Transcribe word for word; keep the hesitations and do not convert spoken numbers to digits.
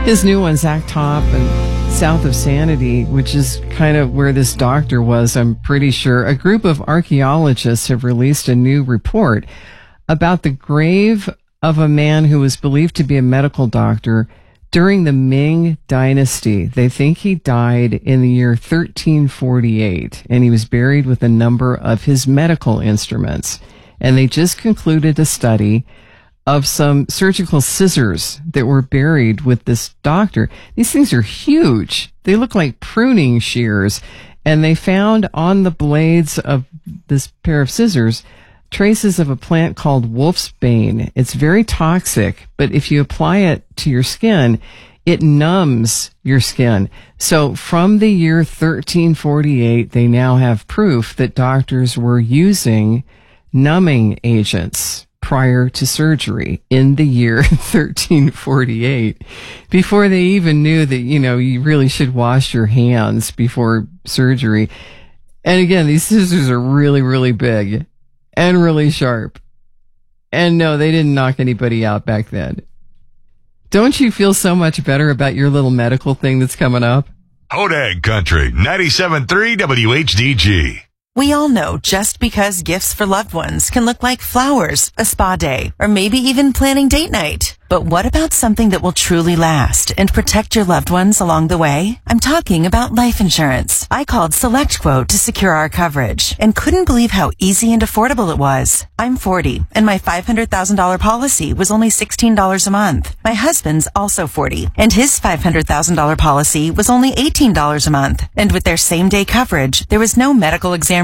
His new one, Zach Top and South of Sanity, which is kind of where this doctor was, I'm pretty sure. A group of archaeologists have released a new report about the grave of a man who was believed to be a medical doctor during the Ming Dynasty. They think he died in the year thirteen forty-eight, and he was buried with a number of his medical instruments. And they just concluded a study of some surgical scissors that were buried with this doctor. These things are huge. They look like pruning shears. And they found on the blades of this pair of scissors traces of a plant called wolf's bane. It's very toxic, but if you apply it to your skin, it numbs your skin. So from the year thirteen forty-eight, they now have proof that doctors were using numbing agents prior to surgery in the year thirteen forty-eight, before they even knew that, you know, you really should wash your hands before surgery. And again, these scissors are really, really big and really sharp. And no, they didn't knock anybody out back then. Don't you feel so much better about your little medical thing that's coming up? Hodag Country, ninety-seven point three W H D G. We all know just because gifts for loved ones can look like flowers, a spa day, or maybe even planning date night. But what about something that will truly last and protect your loved ones along the way? I'm talking about life insurance. I called SelectQuote to secure our coverage and couldn't believe how easy and affordable it was. I'm forty, and my five hundred thousand dollars policy was only sixteen dollars a month. My husband's also forty, and his five hundred thousand dollars policy was only eighteen dollars a month. And with their same-day coverage, there was no medical exam